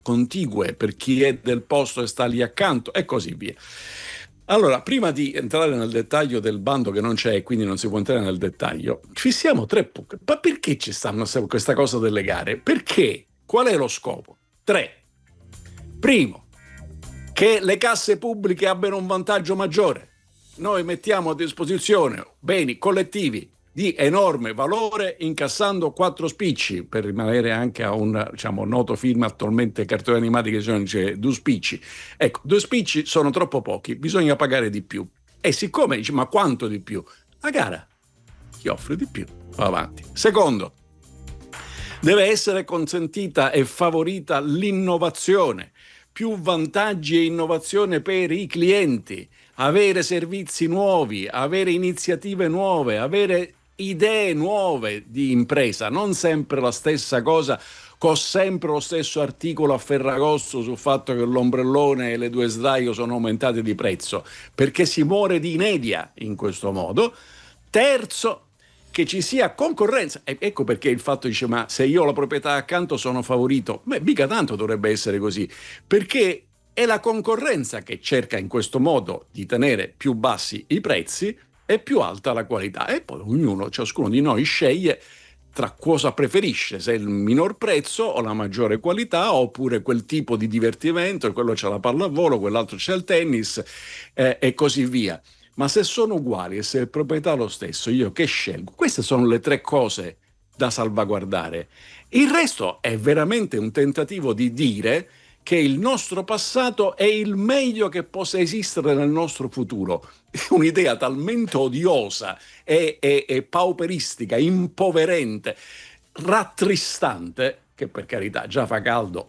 contigue per chi è del posto e sta lì accanto e così via. Allora, prima di entrare nel dettaglio del bando, che non c'è e quindi non si può entrare nel dettaglio, fissiamo 3 punti. Ma perché ci stanno questa cosa delle gare? Perché? Qual è lo scopo? 3. Primo, che le casse pubbliche abbiano un vantaggio maggiore. Noi mettiamo a disposizione beni collettivi di enorme valore incassando 4 spicci, per rimanere anche a un noto film attualmente, cartoni animati, che dice 2 spicci. Ecco, 2 spicci sono troppo pochi, bisogna pagare di più. E siccome dici ma quanto di più? A gara, chi offre di più va avanti. Secondo, deve essere consentita e favorita l'innovazione, più vantaggi e innovazione per i clienti, avere servizi nuovi, avere iniziative nuove, avere idee nuove di impresa, non sempre la stessa cosa, con sempre lo stesso articolo a Ferragosto sul fatto che l'ombrellone e le 2 sdraio sono aumentate di prezzo, perché si muore di inedia in questo modo. Terzo, che ci sia concorrenza. Ecco perché il fatto dice ma se io ho la proprietà accanto sono favorito. Mica tanto dovrebbe essere così, perché è la concorrenza che cerca in questo modo di tenere più bassi i prezzi e più alta la qualità, e poi ciascuno di noi sceglie tra cosa preferisce, se il minor prezzo o la maggiore qualità, oppure quel tipo di divertimento, quello c'è la pallavolo, quell'altro c'è il tennis e così via. Ma se sono uguali e se il proprietà è lo stesso, io che scelgo? Queste sono le 3 cose da salvaguardare. Il resto è veramente un tentativo di dire che il nostro passato è il meglio che possa esistere nel nostro futuro. È un'idea talmente odiosa e pauperistica, impoverente, rattristante, che per carità già fa caldo.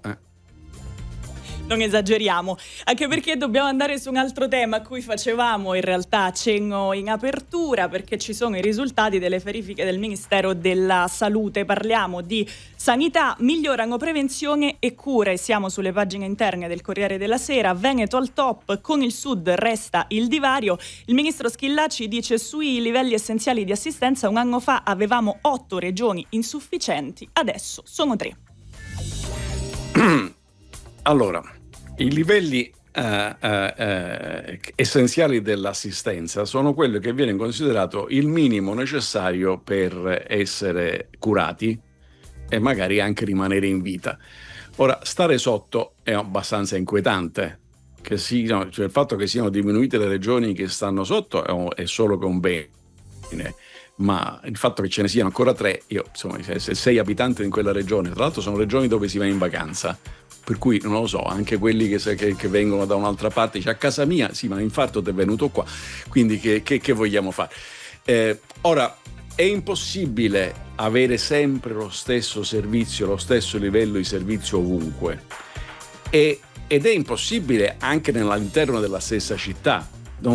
Non esageriamo, anche perché dobbiamo andare su un altro tema a cui facevamo in realtà accenno in apertura, perché ci sono i risultati delle verifiche del Ministero della Salute. Parliamo di sanità, migliorano prevenzione e cure. Siamo sulle pagine interne del Corriere della Sera. Veneto al top, con il Sud resta il divario. Il ministro Schillaci dice sui livelli essenziali di assistenza 1 anno fa avevamo 8 regioni insufficienti, adesso sono 3. Allora, i livelli essenziali dell'assistenza sono quelli che viene considerato il minimo necessario per essere curati e magari anche rimanere in vita. Ora, stare sotto è abbastanza inquietante, cioè il fatto che siano diminuite le regioni che stanno sotto è solo che un bene, ma il fatto che ce ne siano ancora 3, se 6 abitanti in quella regione, tra l'altro sono regioni dove si va in vacanza, per cui non lo so, anche quelli che vengono da un'altra parte, dice a casa mia, sì, ma l'infarto ti è venuto qua, quindi che vogliamo fare? Ora, è impossibile avere sempre lo stesso servizio, lo stesso livello di servizio ovunque, ed è impossibile anche all'interno della stessa città.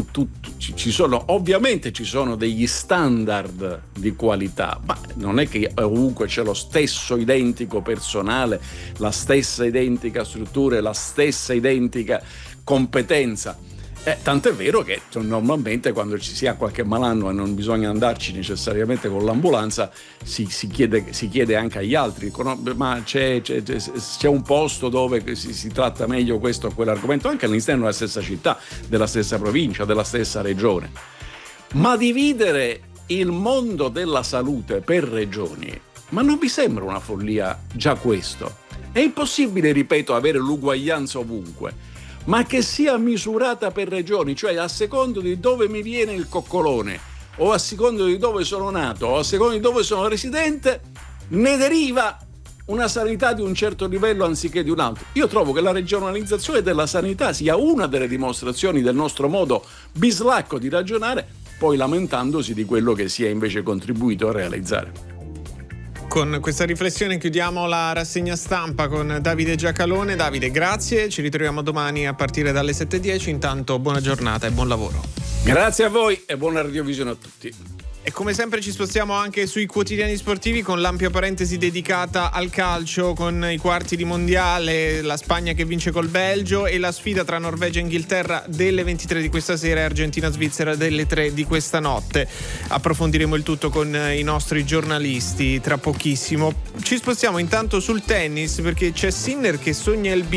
Ovviamente ci sono degli standard di qualità, ma non è che ovunque c'è lo stesso identico personale, la stessa identica struttura, la stessa identica competenza. Tant'è vero che normalmente quando ci sia qualche malanno e non bisogna andarci necessariamente con l'ambulanza, si chiede anche agli altri, ma c'è un posto dove si tratta meglio questo o quell'argomento, anche all'interno della stessa città, della stessa provincia, della stessa regione. Ma dividere il mondo della salute per regioni, ma non vi sembra una follia già questo? È impossibile, ripeto, avere l'uguaglianza ovunque, ma che sia misurata per regioni, cioè a secondo di dove mi viene il coccolone, o a secondo di dove sono nato, o a secondo di dove sono residente, ne deriva una sanità di un certo livello anziché di un altro. Io trovo che la regionalizzazione della sanità sia una delle dimostrazioni del nostro modo bislacco di ragionare, poi lamentandosi di quello che si è invece contribuito a realizzare. Con questa riflessione chiudiamo la rassegna stampa con Davide Giacalone. Davide, grazie, ci ritroviamo domani a partire dalle 7:10. Intanto buona giornata e buon lavoro. Grazie a voi e buona radiovisione a tutti. E come sempre ci spostiamo anche sui quotidiani sportivi con l'ampia parentesi dedicata al calcio, con i quarti di mondiale, la Spagna che vince col Belgio e la sfida tra Norvegia e Inghilterra delle 23 di questa sera e Argentina-Svizzera delle 3 di questa notte. Approfondiremo il tutto con i nostri giornalisti tra pochissimo. Ci spostiamo intanto sul tennis perché c'è Sinner che sogna il